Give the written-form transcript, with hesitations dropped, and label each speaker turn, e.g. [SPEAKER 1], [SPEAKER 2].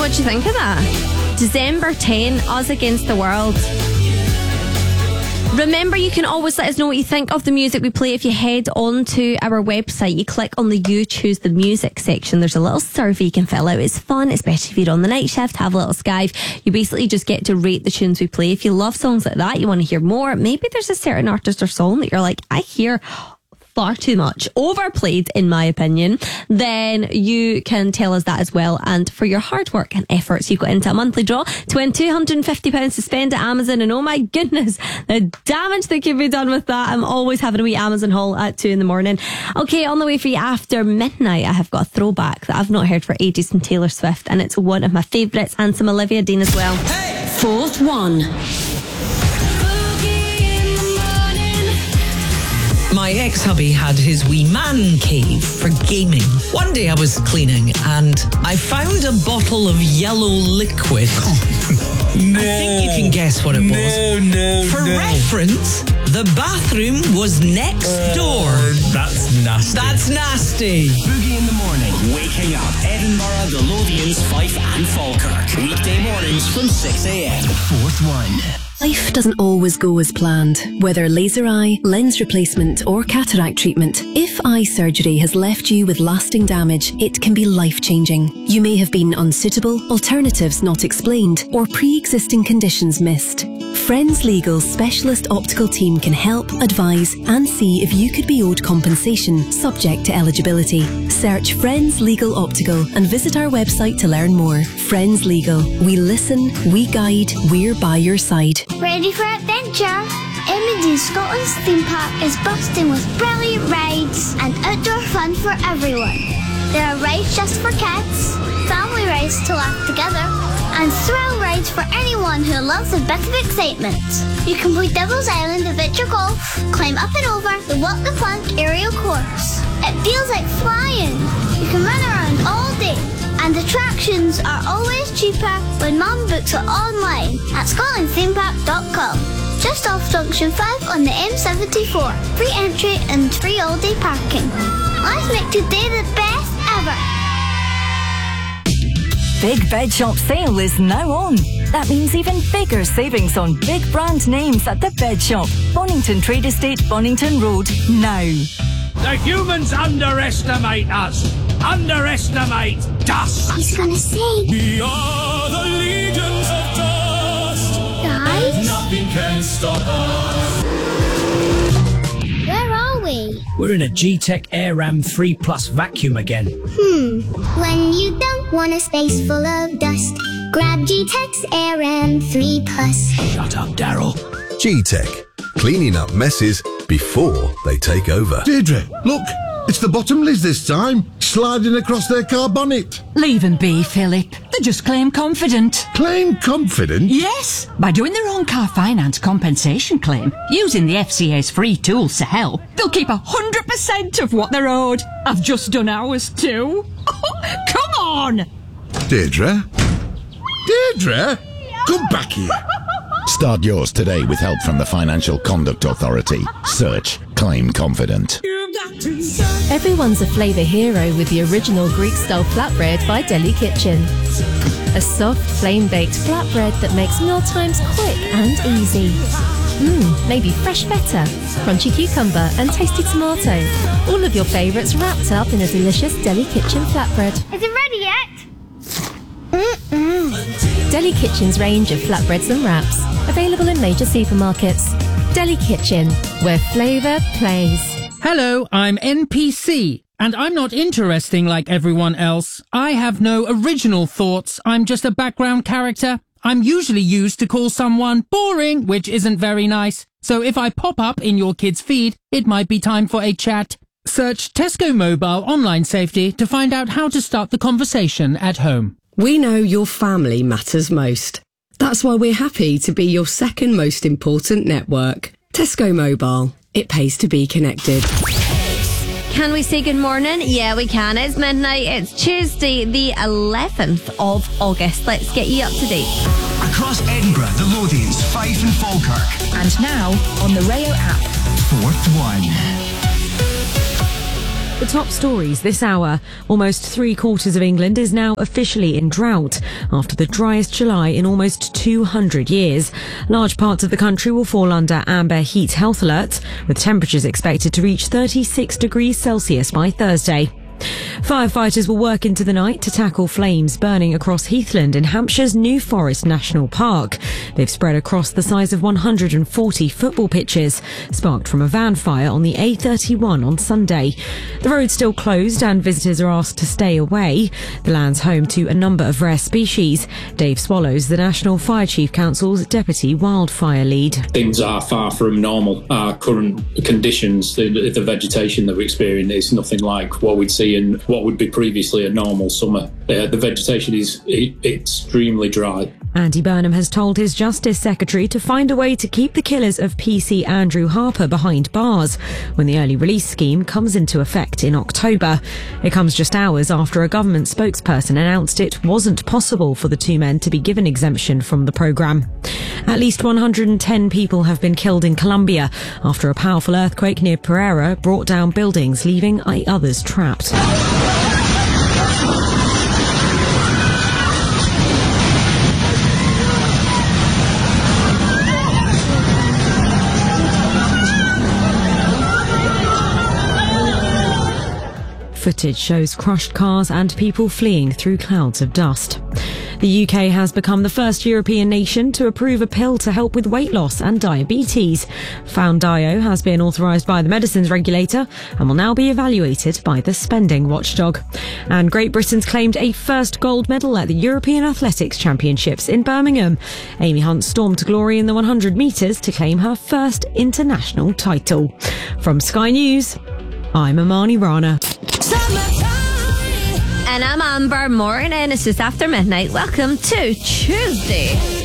[SPEAKER 1] What do you think of that? December 10, Us Against the World. Remember, you can always let us know what you think of the music we play if you head on to our website. You click on the You Choose the Music section. There's a little survey you can fill out. It's fun, especially if you're on the night shift, have a little skive. You basically just get to rate the tunes we play. If you love songs like that, you want to hear more, maybe there's a certain artist or song that you're like, I hear far too much, overplayed in my opinion, then you can tell us that as well. And for your hard work and efforts, you've got into a monthly draw to win £250 to spend at Amazon. And oh my goodness, the damage that can be done with that. I'm always having a wee Amazon haul at 2 a.m. Okay, on the way for you after midnight, I have got a throwback that I've not heard for ages from Taylor Swift, and it's one of my favourites, and some Olivia Dean as well.
[SPEAKER 2] Hey! Fourth one.
[SPEAKER 3] My ex-hubby had his wee man cave for gaming. One day I was cleaning and I found a bottle of yellow liquid.
[SPEAKER 4] No.
[SPEAKER 3] I think you can guess what it was.
[SPEAKER 4] No.
[SPEAKER 3] For reference, the bathroom was next door.
[SPEAKER 4] That's nasty.
[SPEAKER 3] That's nasty.
[SPEAKER 5] Boogie in the morning. Waking up. Edinburgh, the Lothians, Fife and Falkirk. Weekday mornings from 6 a.m. Fourth one.
[SPEAKER 2] Life doesn't always go as planned. Whether laser eye, lens replacement or cataract treatment, if eye surgery has left you with lasting damage, it can be life-changing. You may have been unsuitable, alternatives not explained, or pre-existing conditions missed. Friends Legal's specialist optical team can help, advise and see if you could be owed compensation subject to eligibility. Search Friends Legal Optical and visit our website to learn more. Friends Legal. We listen, we guide, we're by your side.
[SPEAKER 6] Ready for adventure? Imogen Scotland's theme park is bursting with brilliant rides and outdoor fun for everyone. There are rides just for kids, family rides to laugh together, and thrill rides for anyone who loves a bit of excitement. You can play Devil's Island Adventure Golf, climb up and over the Walk the Plank aerial course. It feels like flying. You can run around all day, and attractions are always cheaper when Mum books it online at scotlandthemepark.com. Just off Junction 5 on the M74. Free entry and free all-day parking. Let's make today the best ever.
[SPEAKER 7] Big Bed Shop sale is now on. That means even bigger savings on big brand names at the Bed Shop. Bonington Trade Estate, Bonington Road, now.
[SPEAKER 8] The humans underestimate us. Underestimate dust.
[SPEAKER 6] He's gonna sing.
[SPEAKER 4] We are the legions of dust.
[SPEAKER 6] Guys?
[SPEAKER 4] Nothing can stop us.
[SPEAKER 6] Where are we?
[SPEAKER 8] We're in a G-Tech AirRam 3 Plus vacuum again.
[SPEAKER 6] When you don't want a space full of dust, grab G-Tech's AirRam 3 Plus.
[SPEAKER 8] Shut up, Daryl.
[SPEAKER 9] G-Tech. Cleaning up messes before they take over.
[SPEAKER 10] Deirdre, look. It's the bottomless this time, sliding across their car bonnet.
[SPEAKER 11] Leave them be, Philip. They just claim confident.
[SPEAKER 10] Claim confident?
[SPEAKER 11] Yes, by doing their own car finance compensation claim, using the FCA's free tools to help, they'll keep 100% of what they're owed. I've just done ours too. Come on!
[SPEAKER 10] Deirdre? Deirdre? Come back here.
[SPEAKER 12] Start yours today with help from the Financial Conduct Authority. Search Claim Confident.
[SPEAKER 13] Everyone's a flavour hero with the original Greek-style flatbread by Deli Kitchen. A soft, flame-baked flatbread that makes mealtimes quick and easy. Maybe fresh feta, crunchy cucumber and tasty tomato. All of your favourites wrapped up in a delicious Deli Kitchen flatbread.
[SPEAKER 6] Is it ready yet?
[SPEAKER 13] Deli Kitchen's range of flatbreads and wraps. Available in major supermarkets. Deli Kitchen, where flavour plays.
[SPEAKER 14] Hello, I'm NPC, and I'm not interesting like everyone else. I have no original thoughts. I'm just a background character. I'm usually used to call someone boring, which isn't very nice. So if I pop up in your kid's feed, it might be time for a chat. Search Tesco Mobile Online Safety to find out how to start the conversation at home.
[SPEAKER 15] We know your family matters most. That's why we're happy to be your second most important network. Tesco Mobile. It pays to be connected.
[SPEAKER 1] Can we say good morning? Yeah, we can. It's midnight. It's Tuesday, the 11th of August. Let's get you up to date.
[SPEAKER 5] Across Edinburgh, the Lothians, Fife and Falkirk.
[SPEAKER 2] And now on the Rayo app.
[SPEAKER 5] Fourth one.
[SPEAKER 16] The top stories this hour. Almost 3/4 of England is now officially in drought after the driest July in almost 200 years. Large parts of the country will fall under amber heat health alert, with temperatures expected to reach 36 degrees Celsius by Thursday. Firefighters will work into the night to tackle flames burning across Heathland in Hampshire's New Forest National Park. They've spread across the size of 140 football pitches, sparked from a van fire on the A31 on Sunday. The road's still closed and visitors are asked to stay away. The land's home to a number of rare species. Dave Swallows, the National Fire Chief Council's Deputy Wildfire Lead.
[SPEAKER 17] Things are far from normal. Our current conditions, the vegetation that we experience is nothing like what we'd see in what would be previously a normal summer. The vegetation is extremely dry.
[SPEAKER 16] Andy Burnham has told his Justice Secretary to find a way to keep the killers of PC Andrew Harper behind bars when the early release scheme comes into effect in October. It comes just hours after a government spokesperson announced it wasn't possible for the two men to be given exemption from the programme. At least 110 people have been killed in Colombia after a powerful earthquake near Pereira brought down buildings, leaving 8 others trapped. Footage shows crushed cars and people fleeing through clouds of dust. The UK has become the first European nation to approve a pill to help with weight loss and diabetes. Foundayo has been authorised by the medicines regulator and will now be evaluated by the spending watchdog. And Great Britain's claimed a first gold medal at the European Athletics Championships in Birmingham. Amy Hunt stormed to glory in the 100 metres to claim her first international title. From Sky News, I'm Amani Rana.
[SPEAKER 1] And I'm Amber Morning. It's just after midnight. Welcome to Tuesday.